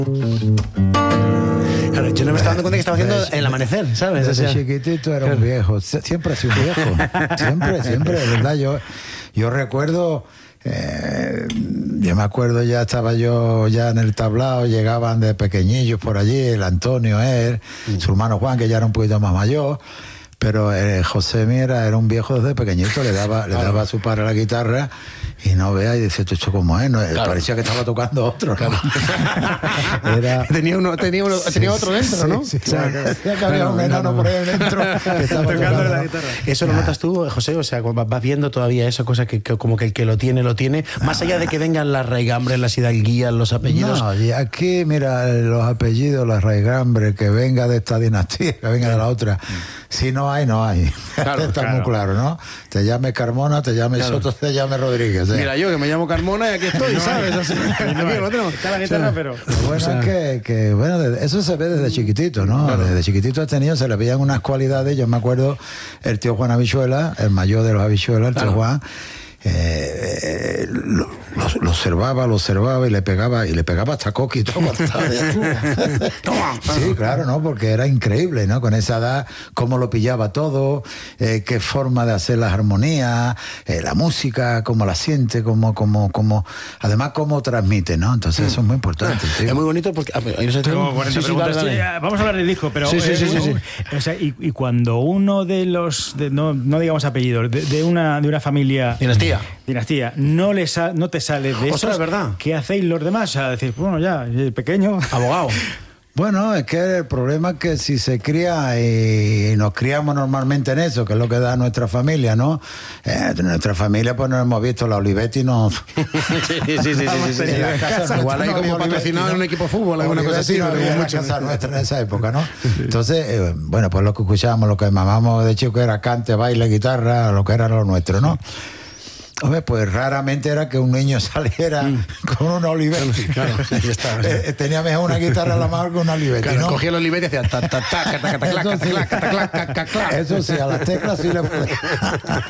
Claro, yo no me estaba dando cuenta que estaba haciendo el amanecer, ¿sabes? Desde chiquitito era un viejo. Siempre ha sido un viejo. Siempre, de verdad. Yo recuerdo... yo me acuerdo, ya estaba yo ya en el tablao, llegaban de pequeñillos por allí, el Antonio, él, su hermano Juan, que ya era un poquito más mayor, pero José Mira era un viejo desde pequeñito, le daba a su padre la guitarra y no vea, y dice, ¿esto cómo es? No, parecía que estaba tocando otro, ¿no? Tenía otro dentro, ¿no? Sí, parecía que había un enano por ahí dentro que estaba tocando la guitarra. ¿Eso lo notas tú, José? O sea, vas viendo todavía eso, cosas que como que el que lo tiene, más allá de que vengan las raigambres, las hidalguías, los apellidos. No, y aquí, mira, los apellidos, las raigambres, que venga de esta dinastía, que venga de la otra. Si no hay, no hay. Claro, está muy claro, ¿no? Te llame Carmona, te llame Soto, te llame Rodríguez. Mira, yo que me llamo Carmona y aquí estoy, ¿sabes? Así, aquí lo tenemos. Está la guitarra, pero... Lo bueno es que bueno, eso se ve desde chiquitito, ¿no? Claro. Desde chiquitito se le veían unas cualidades. Yo me acuerdo, el tío Juan Habichuela, el mayor de los Habichuelas, el tío Juan, lo observaba y le pegaba hasta coquito. Sí, claro, ¿no? Porque era increíble, ¿no? Con esa edad, cómo lo pillaba todo, qué forma de hacer las armonías, la música, cómo la siente, además cómo transmite, ¿no? Entonces eso es muy importante, tío. Es muy bonito porque... vamos a hablar del disco, pero... Sí. O sea, y cuando uno de los... no digamos apellidos, de una familia... Dinastía, no te sale de eso. Es verdad. ¿Qué hacéis los demás? O sea, decís, bueno, ya, pequeño. Abogado. Bueno, es que el problema es que si se cría y nos criamos normalmente en eso, que es lo que da nuestra familia, ¿no? Nuestra familia, pues no hemos visto la Olivetti, no. Sí. Igual hay como patrocinado en un equipo de fútbol, alguna cosa así. No había en la casa nuestra en esa época, ¿no? Entonces, bueno, pues lo que escuchábamos, lo que mamábamos de chico era cante, baile, guitarra, lo que era lo nuestro, ¿no? Hombre, pues raramente era que un niño saliera con una Olivetti. Claro, tenía mejor una guitarra a la mano que una Olivetti, claro, ¿no? cogía el Olivetti y hacía ta ta ta ta ta ta ta ta ta ta ta ta ta. Eso sí, a las teclas sí le